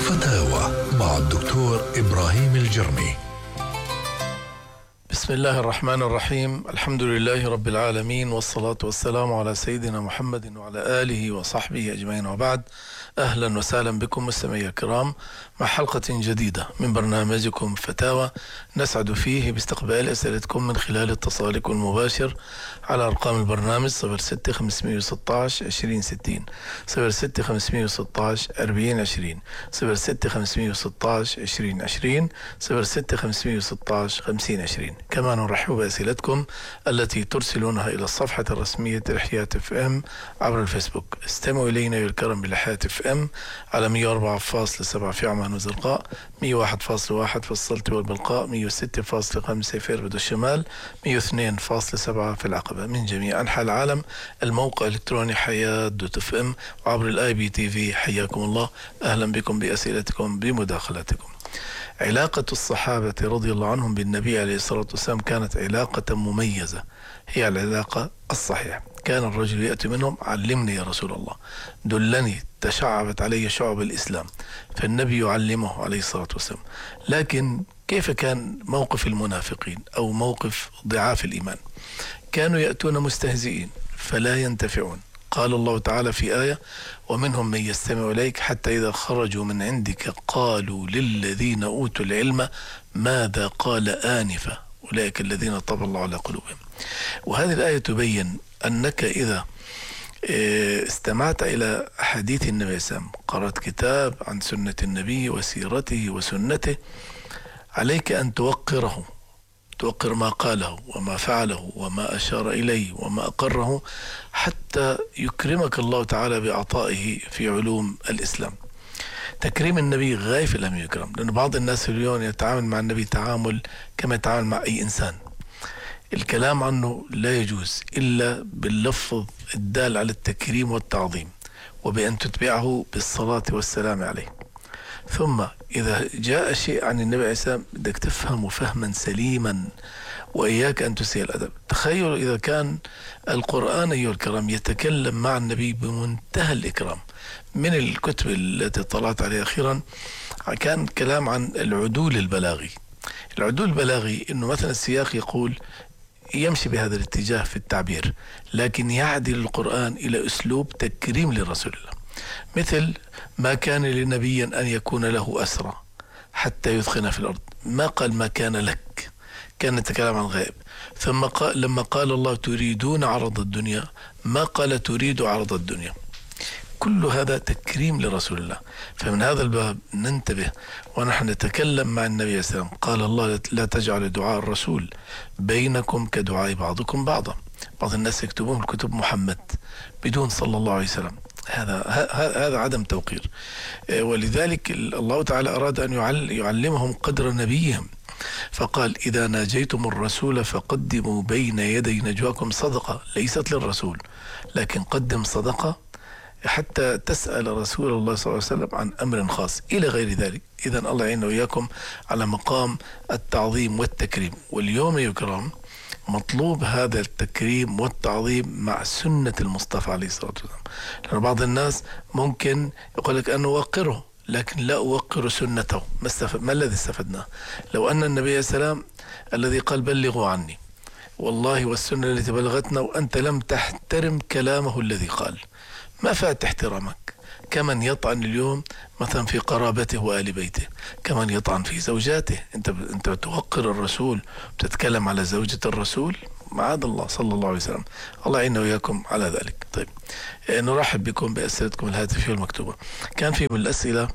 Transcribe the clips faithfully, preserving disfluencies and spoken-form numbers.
فتاوى مع الدكتور إبراهيم الجرمي. بسم الله الرحمن الرحيم. الحمد لله رب العالمين، والصلاة والسلام على سيدنا محمد وعلى آله وصحبه أجمعين، وبعد. أهلا وسهلا بكم مستمعي الكرام مع حلقة جديدة من برنامجكم فتاوى، نسعد فيه باستقبال أسئلتكم من خلال اتصالكم المباشر على أرقام البرنامج صفر ستة خمسمائة وستة عشر عشرين ستين، صفر ستة خمسمائة وستة عشر أربعين عشرين، صفر ستة خمسمائة وستة عشر عشرين عشرين، صفر ستة خمسمائة وستة عشر خمسين عشرين. كما نرحب بأسئلتكم التي ترسلونها إلى الصفحة الرسمية لحياة اف ام عبر الفيسبوك. استمعوا إلينا بالكرم بلحياة اف ام على مئة وأربعة فاصلة سبعة في عمان وزرقاء، مئة وواحد فاصلة واحد في السلطة والبلقاء، مئة وستة فاصلة خمسة في إربد الشمال، مئة واثنين فاصلة سبعة في العقبة. من جميع أنحاء العالم الموقع الإلكتروني حياة دوت اف ام وعبر الاي بي تي في. حياكم الله، أهلا بكم بأسئلتكم بمداخلاتكم. علاقة الصحابة رضي الله عنهم بالنبي عليه الصلاة والسلام كانت علاقة مميزة، هي العلاقة الصحيحة. كان الرجل يأتي منهم: علمني يا رسول الله، دلني، تشعبت علي شعب الإسلام، فالنبي يعلمه عليه الصلاة والسلام. لكن كيف كان موقف المنافقين أو موقف ضعاف الإيمان؟ كانوا يأتون مستهزئين فلا ينتفعون. قال الله تعالى في آية: ومنهم من يستمع إليك حتى إذا خرجوا من عندك قالوا للذين أوتوا العلم ماذا قال آنفا أولئك الذين طبع الله على قلوبهم. وهذه الآية تبين أنك إذا استمعت إلى حديث النبي صلى الله عليه وسلم، قرأت كتاب عن سنة النبي وسيرته وسنته، عليك أن توقره، توقر ما قاله وما فعله وما أشار إليه وما أقره، حتى يكرمك الله تعالى بعطائه في علوم الإسلام. تكريم النبي غاية في الأهم يكرم، لأن بعض الناس اليوم يتعامل مع النبي تعامل كما يتعامل مع أي إنسان. الكلام عنه لا يجوز إلا باللفظ الدال على التكريم والتعظيم، وبأن تتبعه بالصلاة والسلام عليه. ثم إذا جاء شيء عن النبي عليه السلام بدك تفهمه فهما سليما، وإياك أن تسيء الأدب. تخيل إذا كان القرآن أيها الكرام يتكلم مع النبي بمنتهى الإكرام. من الكتب التي طلعت عليها أخيرا كان كلام عن العدول البلاغي. العدول البلاغي إنه مثلا السياق يقول يمشي بهذا الاتجاه في التعبير، لكن يعدل القرآن إلى أسلوب تكريم لرسول الله. مثل: ما كان لنبي أن يكون له أسرى حتى يثخن في الأرض، ما قال ما كان لك، كان يتكلم عن غائب. ثم قال لما قال الله تريدون عرض الدنيا، ما قال تريد عرض الدنيا. كل هذا تكريم لرسول الله. فمن هذا الباب ننتبه ونحن نتكلم مع النبي صلى الله عليه وسلم. قال الله: لا تجعل دعاء الرسول بينكم كدعاء بعضكم بعضا. بعض الناس يكتبون الكتب محمد بدون صلى الله عليه وسلم. هذا هذا عدم توقير. ولذلك الله تعالى أراد أن يعلمهم قدر نبيهم، فقال: إذا ناجيتم الرسول فقدموا بين يدي نجواكم صدقة، ليست للرسول لكن قدم صدقة حتى تسأل رسول الله صلى الله عليه وسلم عن أمر خاص إلى غير ذلك. إذن الله يعين وإياكم على مقام التعظيم والتكريم. واليوم يكرم مطلوب هذا التكريم والتعظيم مع سنة المصطفى عليه الصلاة والسلام. لأن بعض الناس ممكن يقول لك أنا أوقره، لكن لا أوقر سنته. ما, استفد... ما الذي استفدناه؟ لو أن النبي عليه السلام الذي قال بلغوا عني والله والسنة التي بلغتنا، وأنت لم تحترم كلامه الذي قال، ما فات احترامك. كمن يطعن اليوم مثلا في قرابته وآل بيته، كمن يطعن في زوجاته. انت انت توقر الرسول، بتتكلم على زوجة الرسول، معاذ الله صلى الله عليه وسلم. الله يعيننا وإياكم على ذلك. طيب، نرحب بكم بأسئلتكم الهاتفية المكتوبة. كان في من الأسئلة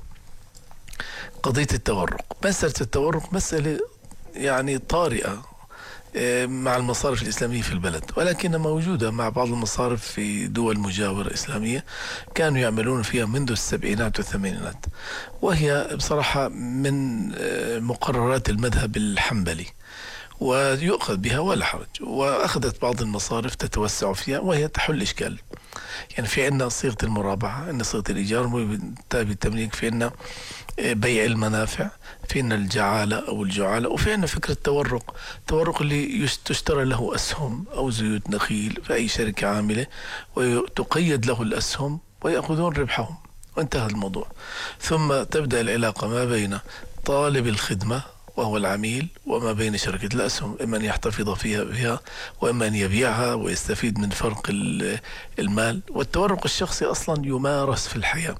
قضية التورق. مسألة التورق مسألة يعني طارئة مع المصارف الإسلامية في البلد، ولكنها موجودة مع بعض المصارف في دول مجاورة إسلامية كانوا يعملون فيها منذ السبعينات والثمانينات، وهي بصراحة من مقررات المذهب الحنبلي ويؤخذ بها ولا حرج. وأخذت بعض المصارف تتوسع فيها وهي تحل إشكال. يعني في عندنا صيغة المرابحة، عندنا صيغة الإيجار بالتمليك، في عندنا بيع المنافع، في عندنا الجعالة أو الجعالة، وفي عندنا فكرة التورق. التورق اللي تشترى له أسهم أو زيوت نخيل في أي شركة عاملة، وتقيد له الأسهم ويأخذون ربحهم وانتهى الموضوع. ثم تبدأ العلاقة ما بين طالب الخدمة وهو العميل وما بين شركة الأسهم، إما أن يحتفظ فيها بها وإما أن يبيعها ويستفيد من فرق المال. والتورق الشخصي أصلا يمارس في الحياة.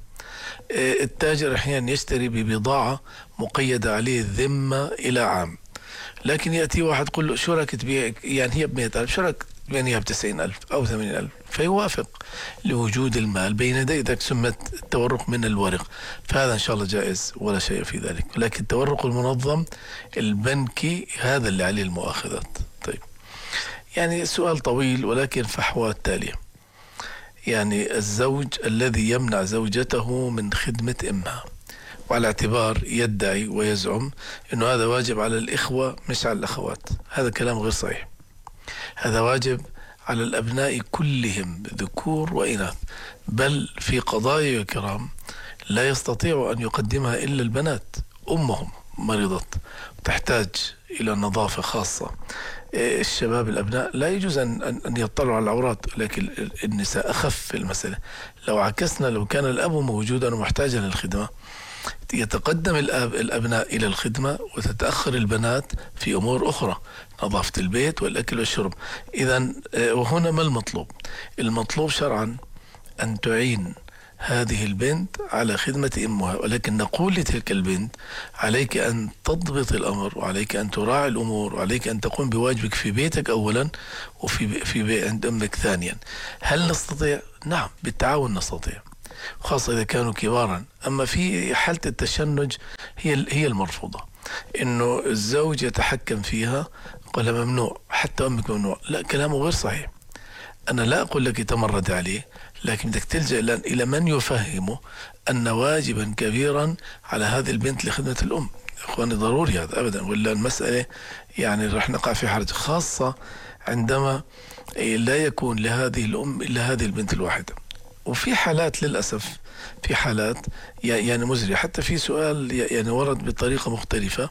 التاجر أحيانا يشتري ببضاعة مقيدة عليه الذمة إلى عام، لكن يأتي واحد يقول له شو رايك تبيع، يعني هي بمئة ألف، شو رايك تبيعها بتسعين ألف أو ثمانين ألف، فيوافق لوجود المال بين يديه. ذاك سمة التورق من الورق، فهذا إن شاء الله جائز ولا شيء في ذلك. لكن التورق المنظم البنكي هذا اللي عليه المؤاخذات. طيب، يعني سؤال طويل ولكن فحوى التالية. يعني الزوج الذي يمنع زوجته من خدمة أمها، وعلى اعتبار يدعي ويزعم أنه هذا واجب على الإخوة مش على الأخوات، هذا كلام غير صحيح. هذا واجب على الأبناء كلهم ذكور وإناث، بل في قضايا يا كرام لا يستطيع أن يقدمها إلا البنات. أمهم مريضت تحتاج إلى نظافة خاصة، الشباب الأبناء لا يجوز أن أن يطلعوا على العورات، لكن النساء أخف في المسألة. لو عكسنا، لو كان الأب موجودا ومحتاجا للخدمة يتقدم الأب الأبناء إلى الخدمة وتتأخر البنات في أمور أخرى، نظافة البيت والأكل والشرب. إذن وهنا ما المطلوب؟ المطلوب شرعا أن تعين هذه البنت على خدمة أمها، ولكن نقول لتلك البنت عليك أن تضبط الأمر، وعليك أن تراعي الأمور، وعليك أن تقوم بواجبك في بيتك أولا وفي في بيت عند أمك ثانيا. هل نستطيع؟ نعم، بالتعاون نستطيع، خاصة إذا كانوا كبارا. أما في حالة التشنج هي هي المرفوضة، إنه الزوج يتحكم فيها، قال ممنوع، حتى أمك ممنوع. لا، كلامه غير صحيح. أنا لا أقول لك تمرد عليه، لكن بدك تلجأ إلى من يفهمه أن واجبا كبيرا على هذه البنت لخدمة الأم. إخواني ضروري هذا أبدا، ولا المسألة يعني رح نقع في حرج، خاصة عندما لا يكون لهذه الأم إلا هذه البنت الواحدة. وفي حالات للأسف، في حالات يعني مزرية. حتى في سؤال يعني ورد بطريقة مختلفة،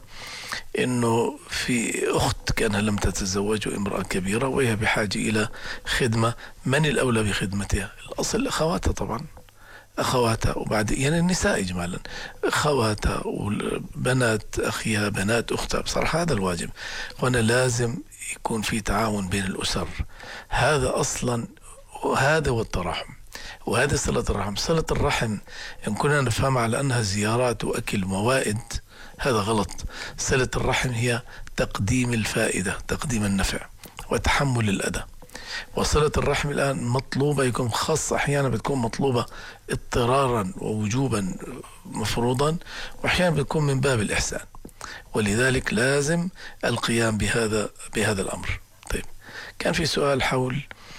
إنه في أخت كانها لم تتزوج وامرأة كبيرة وهي بحاجة إلى خدمة، من الأولى بخدمتها؟ الأصل أخواتها طبعا، أخواتها، وبعد يعني النساء إجمالا أخواتها وبنات أخيها بنات أختها. بصراحة هذا الواجب، وأنا لازم يكون في تعاون بين الأسر. هذا أصلا، وهذا هو التراحم، وهذه صلة الرحم. صلة الرحم إن كنا نفهم على أنها زيارات وأكل موائد، هذا غلط. صلة الرحم هي تقديم الفائدة، تقديم النفع وتحمل الأذى. وصلة الرحم الآن مطلوبة، يكون خاصة أحيانا بتكون مطلوبة اضطرارا ووجوبا مفروضا، وأحيانا بتكون من باب الإحسان، ولذلك لازم القيام بهذا بهذا الأمر. طيب، كان في سؤال حول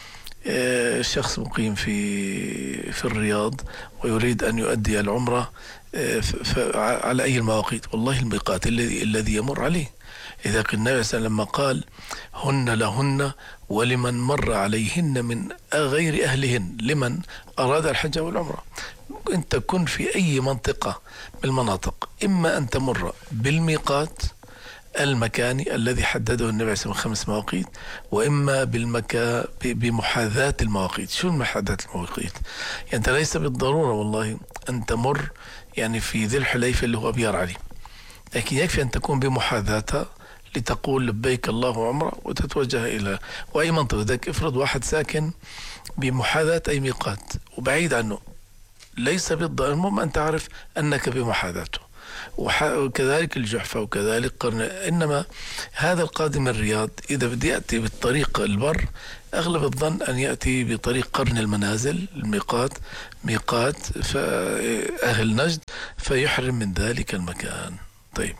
شخص مقيم في في الرياض ويريد أن يؤدي العمرة على أي المواقيت. والله الميقات الذي الذي يمر عليه. إذا كان النبي صلى الله عليه وسلم لما قال هن لهن ولمن مر عليهن من غير أهلهن، لمن أراد الحج والعمرة. أنت كن في أي منطقة من المناطق، إما أن تمر بالميقات المكاني الذي حدده النبي عليه الصلاة والسلام خمس مواقيت، وإما بالمكا بمحاذاة المواقيت. شو المحاذاة المواقيت؟ يعني أنت ليس بالضرورة والله أن تمر يعني في ذي الحليفة اللي هو أبيار علي، لكن يكفي أن تكون بمحاذاتها لتقول لبيك الله عمره وتتوجه إلى وأي منطقة. ذاك افرض واحد ساكن بمحاذاة أي ميقات وبعيد عنه، ليس بالضرورة، المهم أن تعرف أنك بمحاذاته، وكذلك الجحفة وكذلك قرن. إنما هذا القادم الرياض إذا بدي يأتي بالطريق البر، أغلب الظن أن يأتي بطريق قرن المنازل، الميقات ميقات أهل نجد، فيحرم من ذلك المكان. طيب،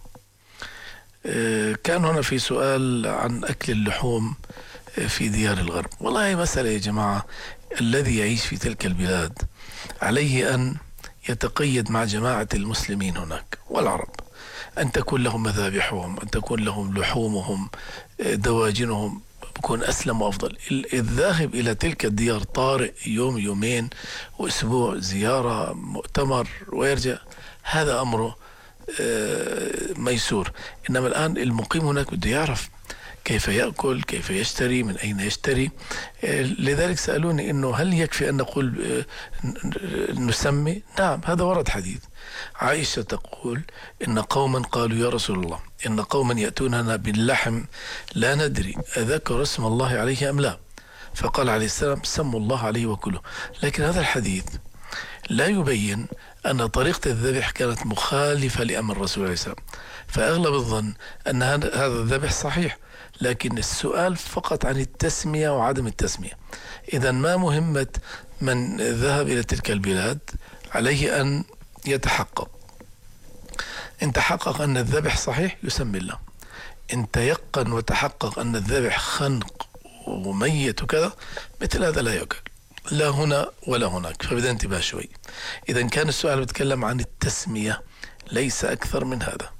كان هنا في سؤال عن أكل اللحوم في ديار الغرب. والله مسألة يا جماعة، الذي يعيش في تلك البلاد عليه أن يتقيد مع جماعة المسلمين هناك والعرب، أن تكون لهم مذابحهم، أن تكون لهم لحومهم، دواجنهم، بكون أسلم وأفضل. الذاهب إلى تلك الديار طارئ يوم يومين وأسبوع زيارة مؤتمر ويرجع، هذا أمره ميسور. إنما الآن المقيم هناك بده يعرف كيف يأكل، كيف يشتري، من أين يشتري. لذلك سألوني إنه هل يكفي أن نقول نسمي؟ نعم، هذا ورد حديث. عائشة تقول إن قوما قالوا يا رسول الله إن قوما يأتوننا باللحم لا ندري أذكر اسم الله عليه أم لا، فقال عليه السلام سموا الله عليه وكله. لكن هذا الحديث لا يبين أن طريقة الذبح كانت مخالفة لأمر الرسول عليه السلام، فأغلب الظن أن هذا الذبح صحيح، لكن السؤال فقط عن التسمية وعدم التسمية. إذن ما مهمة من ذهب إلى تلك البلاد؟ عليه أن يتحقق. إن تحقق أن الذبح صحيح يسمي الله، إن تيقن وتحقق أن الذبح خنق وميت وكذا، مثل هذا لا يؤكل لا هنا ولا هناك، فبدأ انتباه شوي. إذا كان السؤال بيتكلم عن التسمية ليس أكثر من هذا.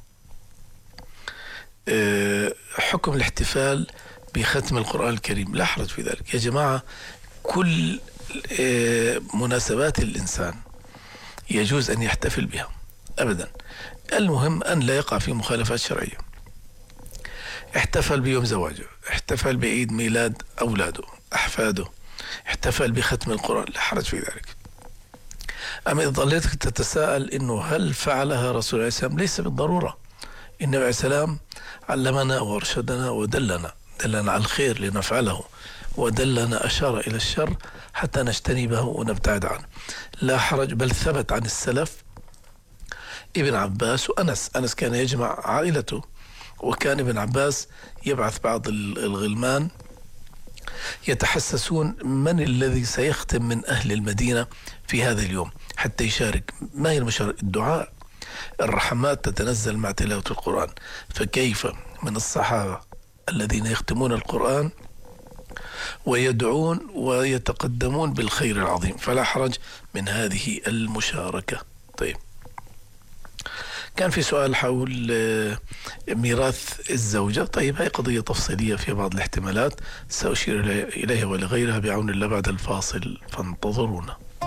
حكم الاحتفال بختم القرآن الكريم لا حرج في ذلك يا جماعة. كل مناسبات الإنسان يجوز أن يحتفل بها أبدا، المهم أن لا يقع في مخالفات شرعية. احتفل بيوم زواجه، احتفل بعيد ميلاد أولاده أحفاده، احتفل بختم القرآن، لا حرج في ذلك. أما إذا ظليتك تتساءل إنه هل فعلها رسول الله السلام، ليس بالضرورة. النبي عليه السلام علمنا وارشدنا ودلنا دلنا على الخير لنفعله، ودلنا أشار إلى الشر حتى نجتنبه ونبتعد عنه، لا حرج. بل ثبت عن السلف ابن عباس وأنس، أنس كان يجمع عائلته، وكان ابن عباس يبعث بعض الغلمان يتحسسون من الذي سيختم من أهل المدينة في هذا اليوم حتى يشارك. ما هي المشاركة؟ الدعاء، الرحمات تتنزل مع تلاوة القرآن، فكيف من الصحابة الذين يختمون القرآن ويدعون ويتقدمون بالخير العظيم، فلا حرج من هذه المشاركة. طيب، كان في سؤال حول ميراث الزوجة. طيب، هي قضية تفصيلية في بعض الاحتمالات سأشير إليها ولغيرها بعون الله بعد الفاصل، فانتظرونا.